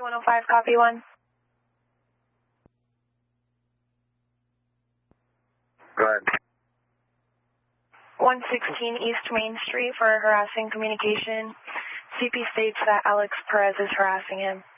105, copy 1. Go ahead. 116 East Main Street for harassing communication. CP states that Alex Perez is harassing him.